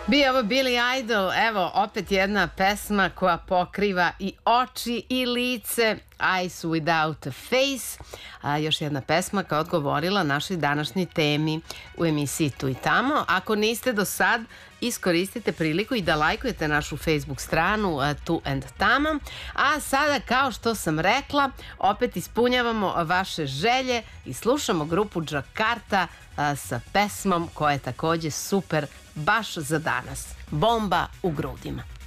Bio ovo Billy Idol, evo opet jedna pesma koja pokriva i oči i lice, Eyes Without a Face, još jedna pesma koja je odgovorila našoj današnjoj temi u emisiji Tu i tamo. Ako niste do sad, iskoristite priliku i da lajkujete našu Facebook stranu Tu and Tamo. A sada, kao što sam rekla, opet ispunjavamo vaše želje i slušamo grupu Jakarta sa pesmom koja je takođe super baš za danas. Bomba u grudima.